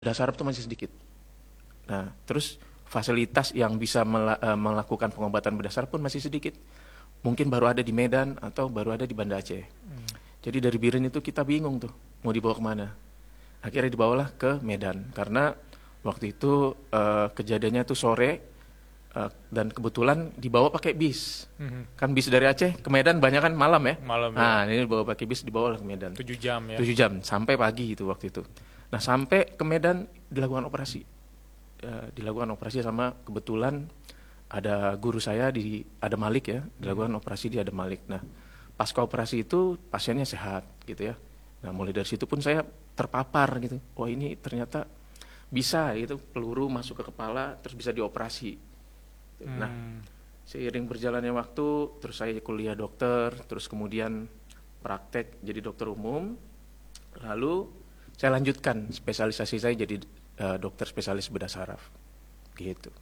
bedah saraf itu masih sedikit. Nah, terus fasilitas yang bisa melakukan pengobatan bedah saraf pun masih sedikit. Mungkin baru ada di Medan atau baru ada di Banda Aceh. Jadi dari Biren itu kita bingung tuh mau dibawa kemana. Akhirnya dibawalah ke Medan karena waktu itu kejadiannya tuh sore dan kebetulan dibawa pakai bis. Kan bis dari Aceh ke Medan banyak kan malam ya. Malam Nah, ya. ini dibawa pakai bis dibawa ke Medan. 7 jam ya. 7 jam sampai pagi itu waktu itu. Nah, sampai ke Medan dilakukan operasi. Dilakukan operasi sama kebetulan ada guru saya ada Malik ya, dilakukan operasi di ada Malik. Nah, pasca operasi itu pasiennya sehat gitu ya. Nah, mulai dari situ pun saya terpapar gitu. Wah, ini ternyata bisa gitu, peluru masuk ke kepala terus bisa dioperasi. Nah, seiring berjalannya waktu, terus saya kuliah dokter, terus kemudian praktek jadi dokter umum. Lalu saya lanjutkan spesialisasi saya jadi dokter spesialis bedah saraf. Gitu.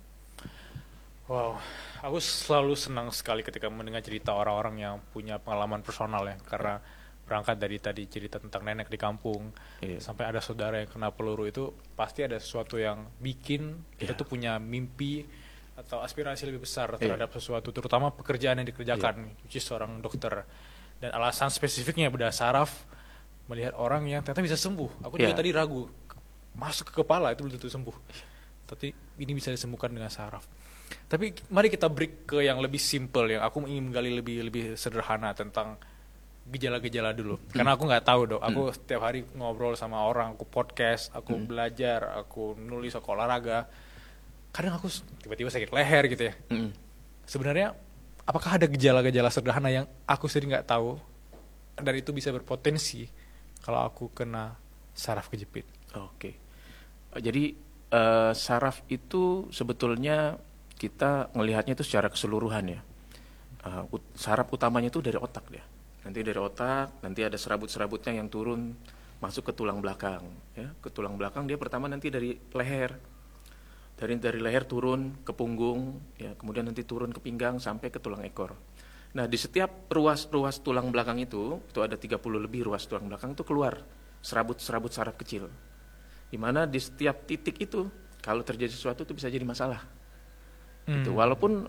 Wow, aku selalu senang sekali ketika mendengar cerita orang-orang yang punya pengalaman personal ya, karena berangkat dari tadi cerita tentang nenek di kampung, sampai ada saudara yang kena peluru, itu pasti ada sesuatu yang bikin kita tuh punya mimpi atau aspirasi lebih besar terhadap sesuatu, terutama pekerjaan yang dikerjakan, which is seorang dokter. Dan alasan spesifiknya bedah saraf, melihat orang yang ternyata bisa sembuh. Aku juga tadi ragu, masuk ke kepala itu belum tentu sembuh, tapi ini bisa disembuhkan dengan saraf. Tapi mari kita break ke yang lebih simple, yang aku ingin menggali lebih sederhana tentang gejala-gejala dulu. Karena aku nggak tahu dok, aku setiap hari ngobrol sama orang, aku podcast, aku belajar, aku nulis, aku olahraga. Kadang aku tiba-tiba sakit leher gitu ya. Sebenarnya apakah ada gejala-gejala sederhana yang aku sendiri nggak tahu dan itu bisa berpotensi kalau aku kena saraf kejepit? Oke. Jadi saraf itu sebetulnya kita melihatnya itu secara keseluruhan ya. Saraf utamanya itu dari otak dia. Nanti dari otak, nanti ada serabut-serabutnya yang turun masuk ke tulang belakang. Ya, ke tulang belakang dia pertama nanti dari leher. Dari leher turun ke punggung, ya, kemudian nanti turun ke pinggang sampai ke tulang ekor. Nah, di setiap ruas tulang belakang itu ada 30 lebih ruas tulang belakang itu keluar serabut-serabut saraf kecil. Di mana di setiap titik itu kalau terjadi sesuatu itu bisa jadi masalah. Gitu. Walaupun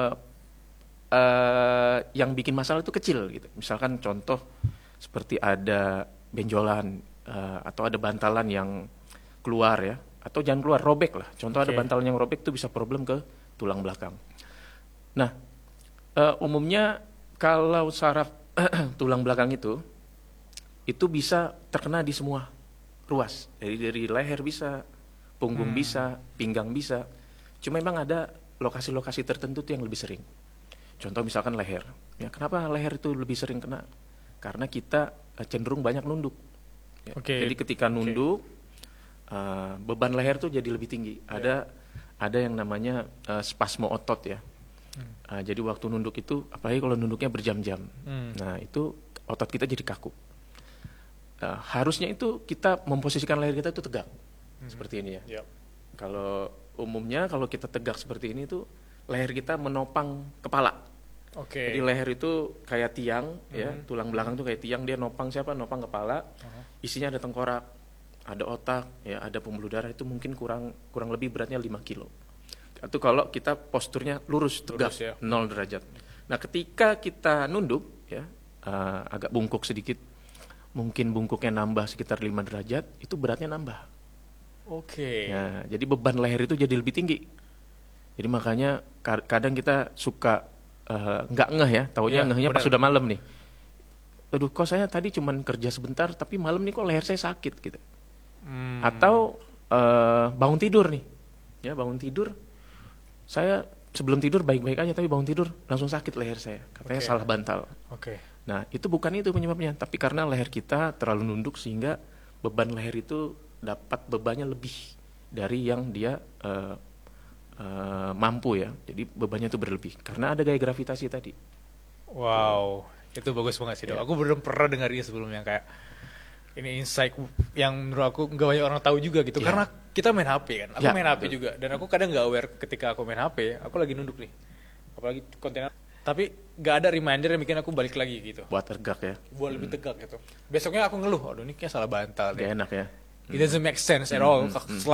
yang bikin masalah itu kecil gitu. Misalkan contoh seperti ada benjolan atau ada bantalan yang keluar ya, atau jangan keluar, robek lah. Contoh ada bantalan yang robek itu bisa problem ke tulang belakang. Nah, umumnya kalau saraf tulang belakang itu bisa terkena di semua ruas. Dari leher bisa, punggung bisa, pinggang bisa. Cuma memang ada lokasi-lokasi tertentu tuh yang lebih sering. Contoh misalkan leher. Ya, kenapa leher itu lebih sering kena? Karena kita cenderung banyak nunduk. Ya. Jadi ketika nunduk, beban leher tuh jadi lebih tinggi. Ada yang namanya spasmo otot ya. Jadi waktu nunduk itu, apalagi kalau nunduknya berjam-jam. Nah, itu otot kita jadi kaku. Harusnya itu kita memposisikan leher kita itu tegak. Seperti ini ya. Kalau umumnya kalau kita tegak seperti ini tuh leher kita menopang kepala. Jadi leher itu kayak tiang ya, tulang belakang tuh kayak tiang, dia nopang Nopang kepala. Isinya ada tengkorak, ada otak, ya, ada pembuluh darah, itu mungkin kurang lebih beratnya 5 kilo. Itu kalau kita posturnya lurus tegak, ya. 0 derajat. Nah, ketika kita nunduk ya, agak bungkuk sedikit, mungkin bungkuknya nambah sekitar 5 derajat, itu beratnya nambah. Nah, jadi beban leher itu jadi lebih tinggi. Jadi makanya kadang kita suka nggak ngeh ya, taunya ngehnya pas sudah malam nih. Aduh, kok saya tadi cuman kerja sebentar, tapi malam nih kok leher saya sakit gitu. Atau bangun tidur nih, ya bangun tidur, saya sebelum tidur baik-baik aja, tapi bangun tidur langsung sakit leher saya, katanya salah bantal. Nah, itu bukan itu penyebabnya, tapi karena leher kita terlalu nunduk sehingga beban leher itu dapat bebannya lebih dari yang dia mampu ya. Jadi bebannya itu berlebih karena ada gaya gravitasi tadi. Wow, itu bagus banget sih dok. Aku belum pernah dengar ini sebelumnya, kayak ini insight yang menurut aku nggak banyak orang tahu juga gitu. Karena kita main HP kan, aku main HP juga, dan aku kadang nggak aware ketika aku main HP, aku lagi nunduk nih, apalagi konten, tapi nggak ada reminder yang bikin aku balik lagi gitu. Buat tegak ya. Buat lebih tegak gitu. Besoknya aku ngeluh, aduh ini kayak salah bantal deh. Gak enak ya. It doesn't make sense at all.